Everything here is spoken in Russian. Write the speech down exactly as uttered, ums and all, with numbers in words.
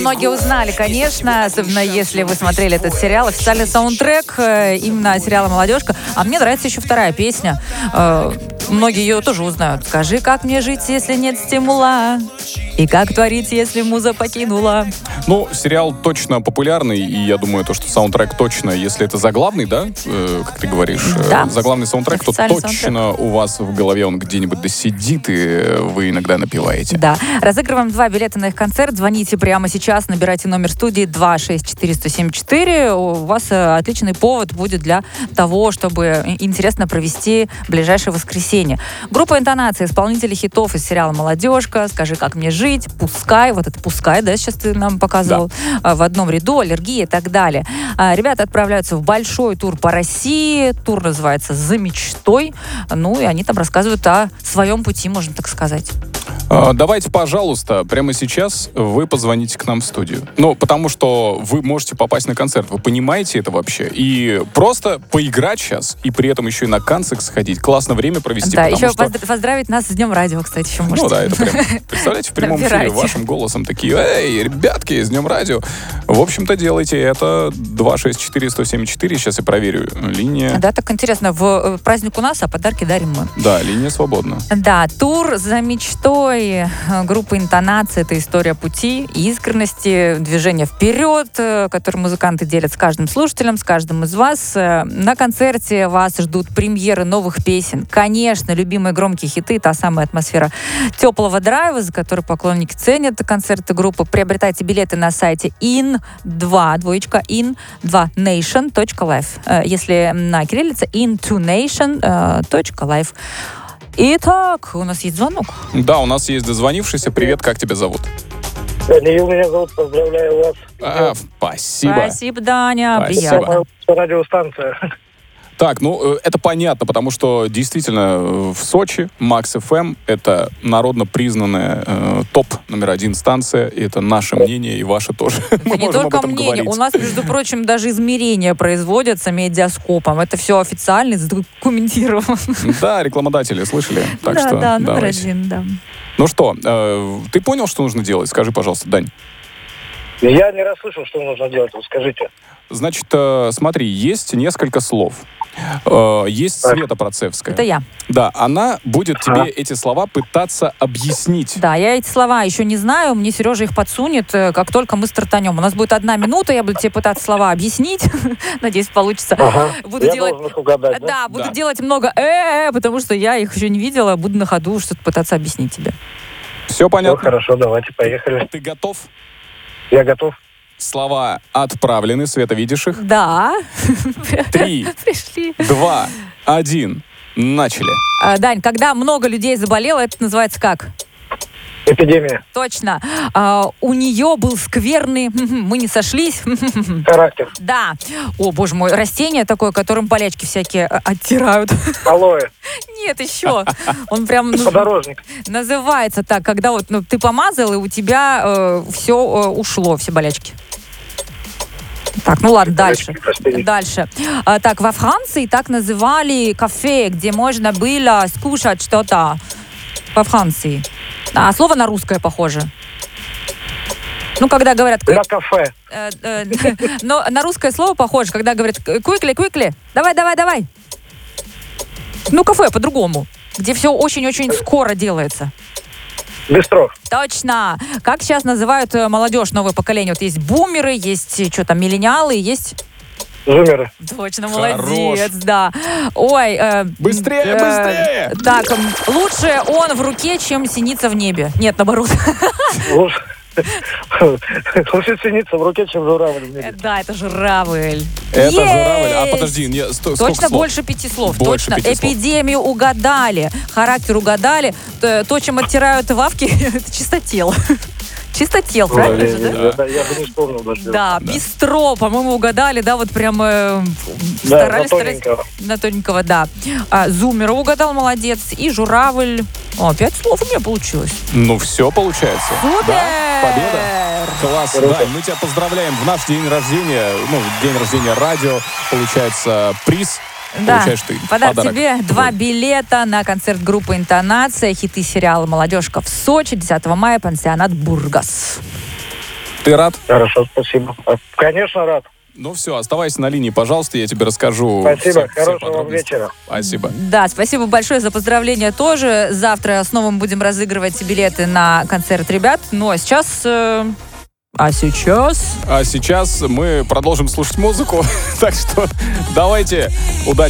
Многие узнали, конечно, особенно если вы смотрели этот сериал. Официальный саундтрек э, именно сериала «Молодежка». А мне нравится еще вторая песня. Э, многие ее тоже узнают. «Скажи, как мне жить, если нет стимула? И как творить, если муза покинула?» Ну, сериал точно популярный, и я думаю, то, что саундтрек точно, если это заглавный, да, э, как ты говоришь, да. э, заглавный саундтрек, то точно саундтрек. У вас в голове он где-нибудь досидит, и вы иногда напеваете. Да. Разыгрываем два билета на их концерт. Звоните прямо сейчас, набирайте номер студии два шесть четыре сто семь четыре. У вас э, отличный повод будет для того, чтобы интересно провести ближайшее воскресенье. Группа «Интонация», исполнители хитов из сериала «Молодежка», «Скажи, как мне жить», «Пускай», вот это «Пускай», да, сейчас ты нам показывал, да. В одном ряду, «Аллергия» и так далее. Ребята отправляются в большой тур по России. Тур называется «За мечтой». Ну, и они там рассказывают о своем пути, можно так сказать. Давайте, пожалуйста, прямо сейчас вы позвоните к нам в студию. Ну, потому что вы можете попасть на концерт. Вы понимаете это вообще? И просто поиграть сейчас, и при этом еще и на концерт сходить. Классно время провести. Да, еще что... поздравить нас с Днем радио, кстати, еще можете. Ну да, это прям... Представляете, в прямом эфире вашим голосом такие: «Эй, ребятки, с Днем радио!» В общем-то, делайте это. два шесть четыре сто семь четыре. Сейчас я проверю. Линия... Да, так интересно. В праздник у нас, а подарки дарим мы. Да, линия свободна. Да, тур «За мечтой» группы «Интонация» — это история пути, искренности, движения вперед, который музыканты делят с каждым слушателем, с каждым из вас. На концерте вас ждут премьеры новых песен. Конечно, любимые громкие хиты, та самая атмосфера теплого драйва, за который поклонники ценят концерты группы. Приобретайте билеты на сайте ин два, двоечка, ин два nation точка life. Если на кириллице ин два nation точка life. Итак, у нас есть звонок. Да, у нас есть дозвонившийся. Привет, как тебя зовут? Даниил меня зовут, поздравляю вас. А, спасибо. Спасибо, Даня. Спасибо. Приятно. Радиостанция. Так, ну, это понятно, потому что действительно в Сочи Макс эф эм — это народно признанная э, топ номер один станция, и это наше мнение, и ваше тоже. Мы не можем только об этом мнение. говорить. У нас, между прочим, даже измерения производятся медиаскопом. Это все официально задокументировано. Да, рекламодатели, слышали? Так да, что да, номер давайте. один, да. Ну что, э, ты понял, что нужно делать? Скажи, пожалуйста, Дань. Я не расслышал, что нужно делать. Вот скажите. Значит, э, смотри, есть несколько слов. Э, есть Света Процевская. Это я. Да, она будет тебе эти слова пытаться объяснить. Да, я эти слова еще не знаю. Мне Сережа их подсунет, как только мы стартанем. У нас будет одна минута, я буду тебе пытаться слова объяснить. Надеюсь, получится. Ага. Буду я делать... должен их угадать, да? Да, буду Да. делать много э потому что я их еще не видела. Буду на ходу что-то пытаться объяснить тебе. Все Ну, понятно? хорошо, давайте, поехали. Ты готов? Я готов. Слова отправлены. Света, видишь их? Да. Три, Пришли. два, один. Начали. А, Дань, когда много людей заболело, это называется как? Эпидемия. Точно. А, у нее был скверный... Мы не сошлись. Характер. Да. О, боже мой, растение такое, которым болячки всякие а, оттирают. Алоэ. Нет, еще. Он прям ну, Подорожник. называется так, когда вот ну, ты помазал, и у тебя э, все э, ушло, все болячки. Так, ну ладно, дальше. Дальше. А, так, во Франции так называли кафе, где можно было скушать что-то. Во Франции. А слово на русское похоже. Ну, когда говорят... На кафе. Э, э, но на русское слово похоже, когда говорят «квикли, квикли», давай, давай, давай. Ну, кафе по-другому, где все очень-очень скоро делается. Бистро. Точно. Как сейчас называют э, молодежь, новое поколение? Вот есть бумеры, есть что там, миллениалы, есть... Зумеры. Точно, Хорош. молодец, да. Ой. Э, Быстрее, э, быстрее! Так, м, лучше он в руке, чем синица в небе. Нет, наоборот. Лучше синица в руке, чем журавль в небе. Да, это журавль. Это Есть! журавль. А подожди, не, сто, сколько Точно слов? больше пяти слов. Больше Точно. пяти слов. Эпидемию угадали. Характер угадали. То, то, чем оттирают вавки, это чистотел. Чистотел, правильно же, да? Да, я бы не вспомнил даже. Да, Да. бистро, по-моему, угадали, да, вот прям э, Да, старались, на старались. тоненького. На тоненького, да. А, Зумера угадал, молодец. И журавль. О, пять слов у меня получилось. Ну, все получается. Супер! Да, победа. Класс, Круто. Дань, мы тебя поздравляем. В наш день рождения, ну, день рождения радио, получается приз. Да, Получаешь ты подарок, подарок. тебе два билета на концерт группы «Интонация», хиты сериала «Молодежка» в Сочи, десятого мая, пансионат «Бургас». Ты рад? Хорошо, спасибо. Конечно, рад. Ну все, оставайся на линии, пожалуйста, я тебе расскажу. Спасибо, все, все хорошего вам вечера. Спасибо. Да, спасибо большое за поздравления тоже. Завтра снова мы будем разыгрывать билеты на концерт ребят. Ну а сейчас... э, А сейчас... А сейчас мы продолжим слушать музыку. Так что давайте, удачи.